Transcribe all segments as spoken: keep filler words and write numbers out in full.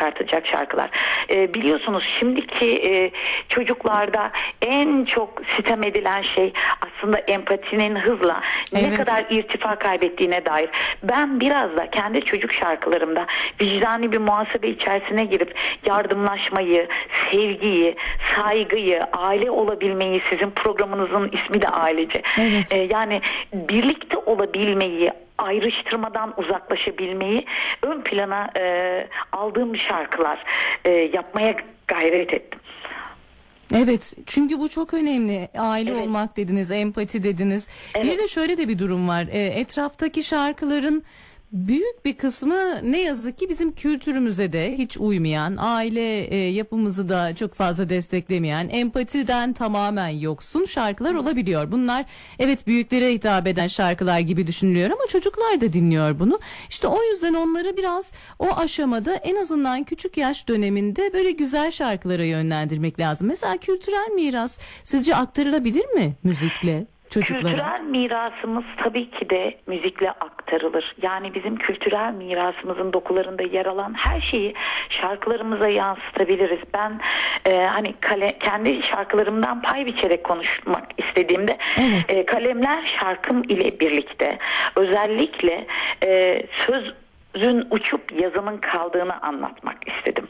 çıkartacak şarkılar. E, biliyorsunuz şimdiki e, çocuklarda en çok sitem edilen şey aslında empatinin hızla evet. ne kadar irtifa kaybettiğine dair. Ben biraz da kendi çocuk şarkılarımda vicdani bir muhasebe içerisine girip yardımlaşmayı, sevgiyi, saygıyı, aile olabilmeyi, sizin programınızın ismi de ailece. Evet. Ee, yani birlikte olabilmeyi, ayrıştırmadan uzaklaşabilmeyi ön plana e, aldığım şarkılar e, yapmaya gayret ettim. Evet, çünkü bu çok önemli. Aile evet. olmak dediniz, empati dediniz. Evet. Bir de şöyle de bir durum var. E, etraftaki şarkıların büyük bir kısmı ne yazık ki bizim kültürümüze de hiç uymayan, aile e, yapımızı da çok fazla desteklemeyen, empatiden tamamen yoksun şarkılar olabiliyor. Bunlar evet büyüklere hitap eden şarkılar gibi düşünülüyor ama çocuklar da dinliyor bunu. İşte o yüzden onları biraz o aşamada en azından küçük yaş döneminde böyle güzel şarkılara yönlendirmek lazım. Mesela kültürel miras sizce aktarılabilir mi müzikle? Çocuklara. Kültürel mirasımız tabii ki de müzikle aktarılır. Yani bizim kültürel mirasımızın dokularında yer alan her şeyi şarkılarımıza yansıtabiliriz. Ben e, hani kale, kendi şarkılarımdan pay biçerek konuşmak istediğimde evet. e, kalemler şarkım ile birlikte özellikle e, sözün uçup yazımın kaldığını anlatmak istedim.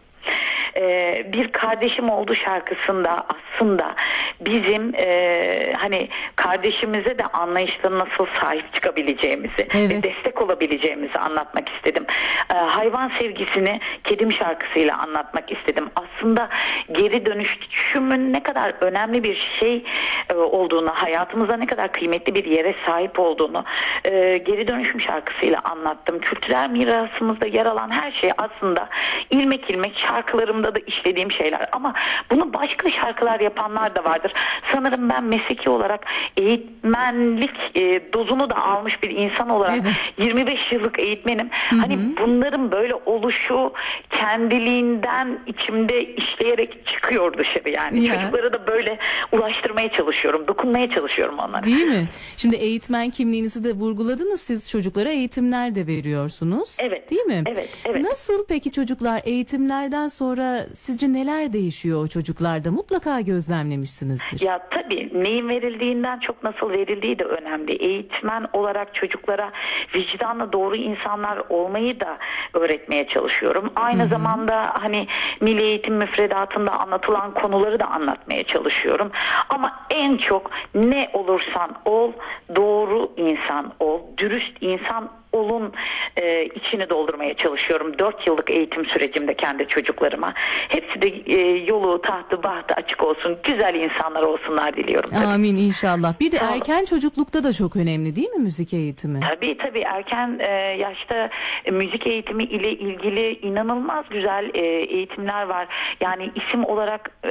Ee, bir kardeşim oldu şarkısında aslında bizim e, hani kardeşimize de anlayışla nasıl sahip çıkabileceğimizi evet. ve destek olabileceğimizi anlatmak istedim. Ee, hayvan sevgisini kedim şarkısıyla anlatmak istedim. Aslında geri dönüşümün ne kadar önemli bir şey e, olduğunu, hayatımızda ne kadar kıymetli bir yere sahip olduğunu e, geri dönüşüm şarkısıyla anlattım. Kültürel mirasımızda yer alan her şey aslında ilmek ilmek şarkılarımda da işlediğim şeyler ama bunu başka şarkılar yapanlar da vardır. Sanırım ben mesleki olarak eğitmenlik e, dozunu da almış bir insan olarak evet. yirmi beş yıllık eğitmenim. Hı hı. Hani bunların böyle oluşu kendiliğinden içimde işleyerek çıkıyor dışarı yani. Ya. Çocuklara da böyle ulaştırmaya çalışıyorum, dokunmaya çalışıyorum onlara. Değil mi? Şimdi eğitmen kimliğinizi de vurguladınız. Siz çocuklara eğitimler de veriyorsunuz. Evet. Değil mi? Evet. Evet. Nasıl peki çocuklar eğitimlerden sonra sizce neler değişiyor o çocuklarda? Mutlaka gözlemlemişsinizdir. Ya tabii neyin verildiğinden çok nasıl verildiği de önemli. Eğitmen olarak çocuklara vicdanla doğru insanlar olmayı da öğretmeye çalışıyorum. Aynı Hı-hı. zamanda hani milli eğitim müfredatında anlatılan konuları da anlatmaya çalışıyorum. Ama en çok ne olursan ol, doğru insan ol, dürüst insan olun e, içini doldurmaya çalışıyorum. Dört yıllık eğitim sürecimde kendi çocuklarıma. Hepsi de e, yolu, tahtı, bahtı açık olsun. Güzel insanlar olsunlar diliyorum. Tabii. Amin inşallah. Bir de Sağ erken olun. Çocuklukta da çok önemli değil mi müzik eğitimi? Tabii tabii. Erken e, yaşta e, müzik eğitimi ile ilgili inanılmaz güzel e, eğitimler var. Yani isim olarak e,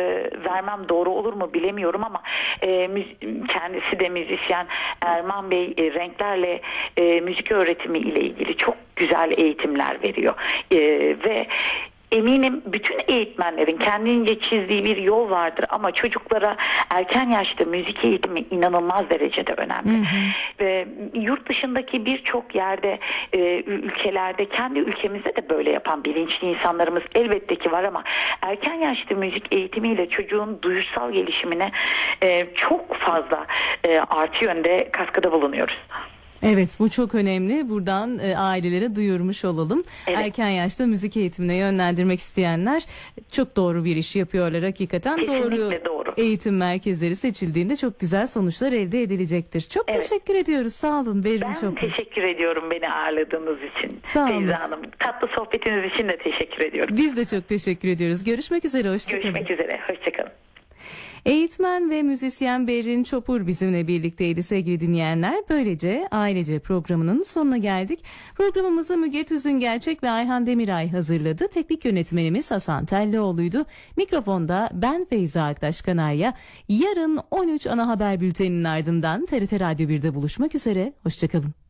vermem doğru olur mu bilemiyorum ama e, müz- kendisi de müzisyen Erman Bey e, renklerle e, müzik öğretimi ile ilgili çok güzel eğitimler veriyor ee, ve eminim bütün eğitmenlerin kendince çizdiği bir yol vardır ama çocuklara erken yaşta müzik eğitimi inanılmaz derecede önemli. Hı hı. Ve yurt dışındaki birçok yerde, e, ülkelerde, kendi ülkemizde de böyle yapan bilinçli insanlarımız elbette ki var ama erken yaşta müzik eğitimiyle çocuğun duyusal gelişimine e, çok fazla e, artı yönde katkıda bulunuyoruz. Evet, bu çok önemli. Buradan e, ailelere duyurmuş olalım. Evet. Erken yaşta müzik eğitimine yönlendirmek isteyenler çok doğru bir iş yapıyorlar hakikaten. Doğru, doğru eğitim merkezleri seçildiğinde çok güzel sonuçlar elde edilecektir. Çok evet. teşekkür ediyoruz. Sağ olun. Berin ben çok teşekkür ediyorum beni ağırladığınız için. Sağ olun. Feyza Hanım, tatlı sohbetiniz için de teşekkür ediyorum. Biz de çok teşekkür ediyoruz. Görüşmek üzere. Hoşçakalın. Görüşmek üzere. Hoşçakalın. Eğitmen ve müzisyen Berin Çopur bizimle birlikteydi sevgili dinleyenler. Böylece Ailece programının sonuna geldik. Programımızı Müge Tüzüngerçek ve Ayhan Demiray hazırladı. Teknik yönetmenimiz Hasan Tellioğlu'ydu. Mikrofonda ben Feyza Aktaş Kanarya. Yarın on üç ana haber bülteninin ardından T R T Radyo bir'de buluşmak üzere. Hoşçakalın.